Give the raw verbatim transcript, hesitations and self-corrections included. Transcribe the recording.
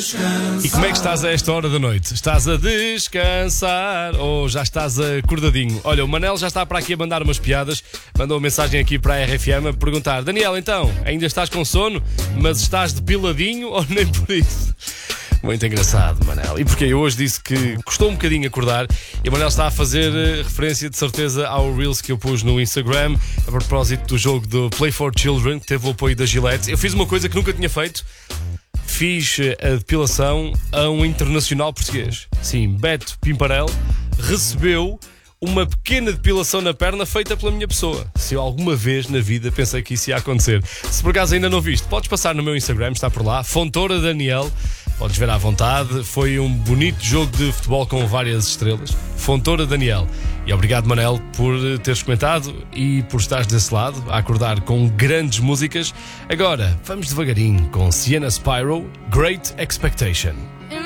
E como é que estás a esta hora da noite? Estás a descansar ou já estás acordadinho? Olha, o Manel já está para aqui a mandar umas piadas. Mandou uma mensagem aqui para a R F M a perguntar: Daniel, então, ainda estás com sono, mas estás depiladinho ou nem por isso? Muito engraçado, Manel. E porque eu hoje disse que custou um bocadinho acordar e o Manel está a fazer referência de certeza ao Reels que eu pus no Instagram a propósito do jogo do Play for Children, que teve o apoio da Gillette. Eu fiz uma coisa que nunca tinha feito. Fiz a depilação a um internacional português. Sim, Beto Pimparel recebeu uma pequena depilação na perna feita pela minha pessoa. Se eu alguma vez na vida pensei que isso ia acontecer. Se por acaso ainda não viste, podes passar no meu Instagram, está por lá, Fontoura Daniel. Podes ver à vontade. Foi um bonito jogo de futebol com várias estrelas. Fontoura Daniel. E obrigado, Manel, por teres comentado e por estares desse lado, a acordar com grandes músicas. Agora, vamos devagarinho com Sienna Spyro, Great Expectation.